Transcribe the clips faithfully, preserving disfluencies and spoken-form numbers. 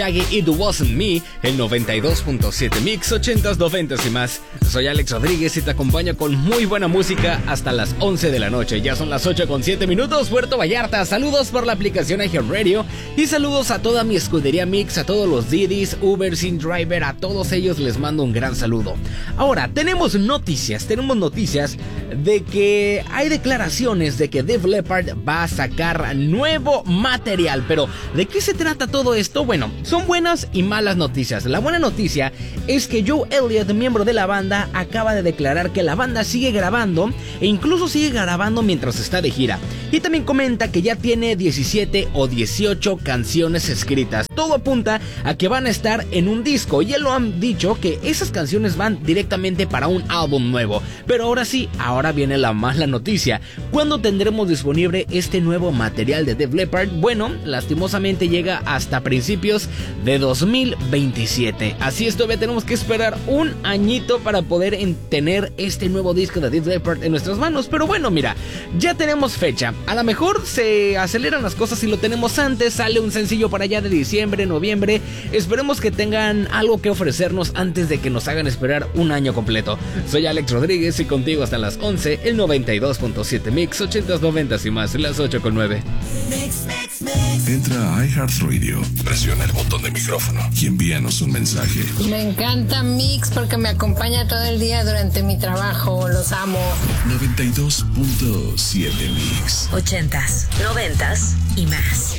It Wasn't Me, el noventa y dos punto siete Mix, ochentas, noventas y más. Soy Alex Rodríguez y te acompaño con muy buena música hasta las once de la noche. Ya son las ocho con siete minutos, Puerto Vallarta. Saludos por la aplicación iHeartRadio y saludos a toda mi escudería Mix, a todos los Didis, Uber, Sin Driver, a todos ellos les mando un gran saludo. Ahora, tenemos noticias, tenemos noticias de que hay declaraciones de que Def Leppard va a sacar nuevo material. Pero, ¿de qué se trata todo esto? Bueno, son buenas y malas noticias. La buena noticia es que Joe Elliott, miembro de la banda, acaba de declarar que la banda sigue grabando e incluso sigue grabando mientras está de gira. Y también comenta que ya tiene diecisiete o dieciocho canciones escritas. Todo apunta a que van a estar en un disco y él lo han dicho que esas canciones van directamente para un álbum nuevo. Pero ahora sí, ahora viene la mala noticia. ¿Cuándo tendremos disponible este nuevo material de Def Leppard? Bueno, lastimosamente llega hasta principios de dos mil veintisiete. Así es, todavía tenemos que esperar un añito para poder tener este nuevo disco de Def Leppard en nuestras manos. Pero bueno, mira, ya tenemos fecha. A lo mejor se aceleran las cosas si lo tenemos antes. Sale un sencillo para allá de diciembre, noviembre. Esperemos que tengan algo que ofrecernos antes de que nos hagan esperar un año completo. Soy Alex Rodríguez y contigo hasta las once, el noventa y dos punto siete Mix, ochentas, noventas y más, las ocho con nueve. Entra a iHeartRadio, presiona el botón de micrófono y envíanos un mensaje. Me encanta Mix porque me acompaña todo el día durante mi trabajo. Los amo. noventa y dos punto siete Mix. Ochentas, noventas y más.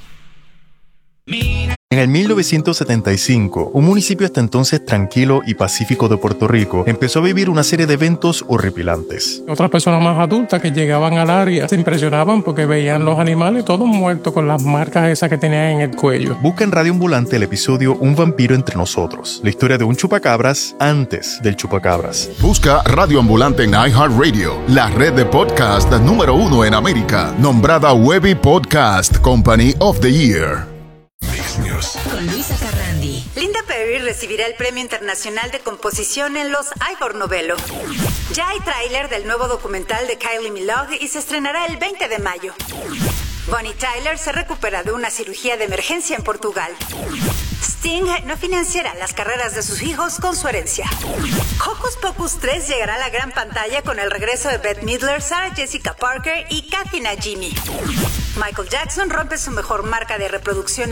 En el mil novecientos setenta y cinco, un municipio hasta entonces tranquilo y pacífico de Puerto Rico empezó a vivir una serie de eventos horripilantes. Otras personas más adultas que llegaban al área se impresionaban porque veían los animales todos muertos con las marcas esas que tenían en el cuello. Busca en Radio Ambulante el episodio Un vampiro entre nosotros, la historia de un chupacabras antes del chupacabras. Busca Radio Ambulante en iHeartRadio, la red de podcast número uno en América, nombrada Webby Podcast Company of the Year. Con Luisa Carrandi. Linda Perry recibirá el Premio Internacional de Composición en los Ivor Novello. Ya hay tráiler del nuevo documental de Kylie Minogue y se estrenará el veinte de mayo. Bonnie Tyler se recupera de una cirugía de emergencia en Portugal. Sting no financiará las carreras de sus hijos con su herencia. Hocus Pocus tres llegará a la gran pantalla con el regreso de Bette Midler, Sarah Jessica Parker y Kathy Najimy. Michael Jackson rompe su mejor marca de reproducción